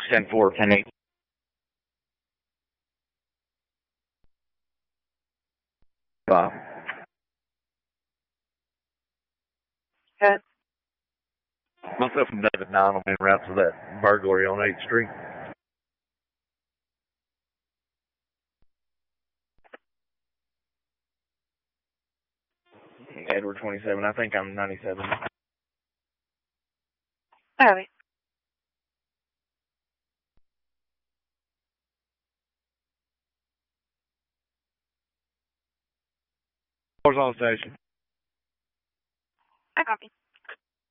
10-4, 10-8. Bob. Good. Myself and David Nine will be en route to that burglary on 8th Street. Edward 27. I think I'm 97. All right. Where's on station? I copy.